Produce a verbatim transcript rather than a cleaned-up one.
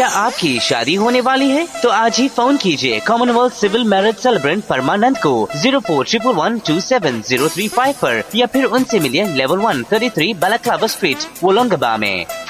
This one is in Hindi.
क्या आपकी शादी होने वाली है? तो आज ही फोन कीजिए कॉमनवेल्थ सिविल मैरिज सेलिब्रेंट परमानंद को zero four triple one two seven zero three five पर, या फिर उनसे मिलिए level one thirty three balaclava street, वोलंगबा में।